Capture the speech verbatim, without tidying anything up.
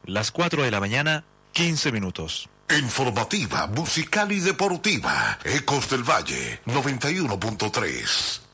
Las cuatro de la mañana, quince minutos. Informativa, musical y deportiva. Ecos del Valle, noventa y uno punto tres.